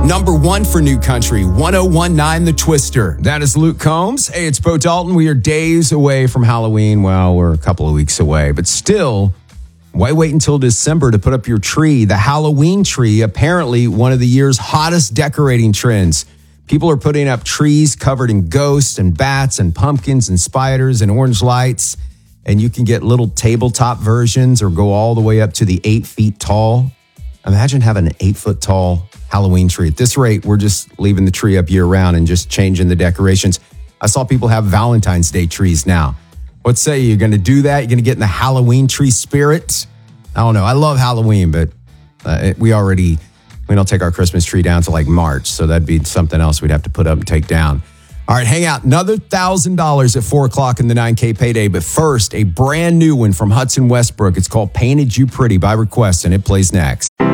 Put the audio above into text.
Number one for New Country, 1019 The Twister. That is Luke Combs. Hey, it's Bo Dalton. We are days away from Halloween. Well, we're a couple of weeks away, but still, why wait until December to put up your tree? The Halloween tree, apparently one of the year's hottest decorating trends. People are putting up trees covered in ghosts and bats and pumpkins and spiders and orange lights. And you can get little tabletop versions or go all the way up to the 8 feet tall. Imagine having an 8-foot tall Halloween tree. At this rate, we're just leaving the tree up year round and just changing the decorations. I saw people have Valentine's Day trees now. What say you? You're going to do that? You're going to get in the Halloween tree spirit? I don't know. I love Halloween, but we don't take our Christmas tree down to like March. So that'd be something else we'd have to put up and take down. All right, hang out. Another $1,000 at 4 o'clock in the 9K payday. But first, a brand new one from Hudson Westbrook. It's called Painted You Pretty by request, and it plays next.